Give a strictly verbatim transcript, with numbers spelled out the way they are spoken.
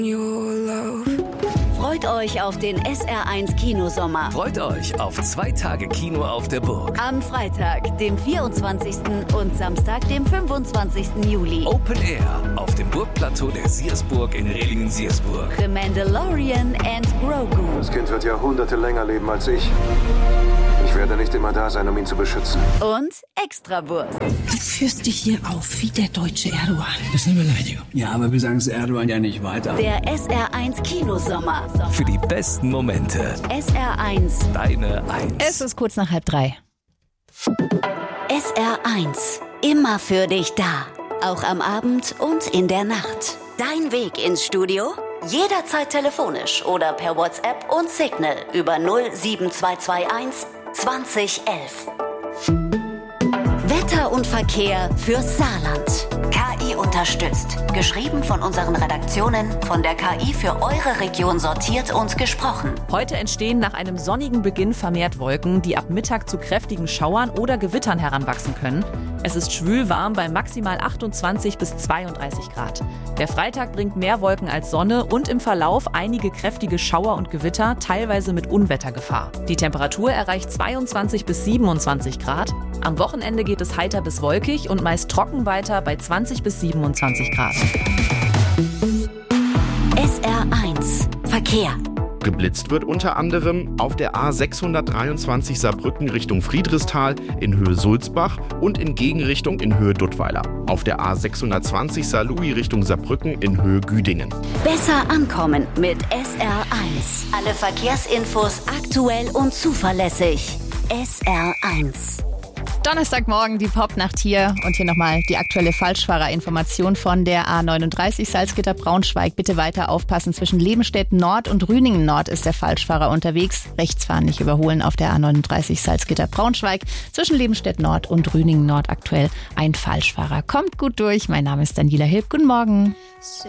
Freut euch auf den S R eins Kinosommer. Freut euch auf zwei Tage Kino auf der Burg. Am Freitag, dem vierundzwanzigsten und Samstag, dem fünfundzwanzigsten Juli. Open Air auf dem Burgplateau der Siersburg in Rehlingen-Siersburg. The Mandalorian and Grogu. Das Kind wird Jahrhunderte länger leben als ich. Ich werde nicht immer da sein, um ihn zu beschützen. Und Extrawurst. Du führst dich hier auf wie der deutsche Erdogan. Das ist eine Beleidigung. Ja, aber wir sagen es Erdogan ja nicht weiter. Der S R eins Kinosommer. Für die besten Momente. S R eins. Deine Eins. Es ist kurz nach halb drei. S R eins. Immer für dich da. Auch am Abend und in der Nacht. Dein Weg ins Studio? Jederzeit telefonisch oder per WhatsApp und Signal über null sieben zwei zwei eins zwanzig elf. Wetter und Verkehr fürs Saarland. K I unterstützt. Geschrieben von unseren Redaktionen, von der K I für eure Region sortiert und gesprochen. Heute entstehen nach einem sonnigen Beginn vermehrt Wolken, die ab Mittag zu kräftigen Schauern oder Gewittern heranwachsen können. Es ist schwül warm bei maximal achtundzwanzig bis zweiunddreißig Grad. Der Freitag bringt mehr Wolken als Sonne und im Verlauf einige kräftige Schauer und Gewitter, teilweise mit Unwettergefahr. Die Temperatur erreicht zweiundzwanzig bis siebenundzwanzig Grad. Am Wochenende geht es heiter bis wolkig und meist trocken weiter bei zwanzig bis siebenundzwanzig Grad. S R eins. Verkehr. Geblitzt wird unter anderem auf der A sechshundertdreiundzwanzig Saarbrücken Richtung Friedrichsthal in Höhe Sulzbach und in Gegenrichtung in Höhe Duttweiler. Auf der A sechshundertzwanzig Saarlouis Richtung Saarbrücken in Höhe Güdingen. Besser ankommen mit S R eins. Alle Verkehrsinfos aktuell und zuverlässig. S R eins. Donnerstagmorgen die Popnacht hier und hier nochmal die aktuelle Falschfahrerinformation von der A neununddreißig Salzgitter-Braunschweig. Bitte weiter aufpassen, zwischen Lebenstedt Nord und Rüningen Nord ist der Falschfahrer unterwegs. Rechtsfahren nicht überholen auf der A neununddreißig Salzgitter-Braunschweig. Zwischen Lebenstedt Nord und Rüningen Nord aktuell ein Falschfahrer. Kommt gut durch, mein Name ist Daniela Hilb, guten Morgen.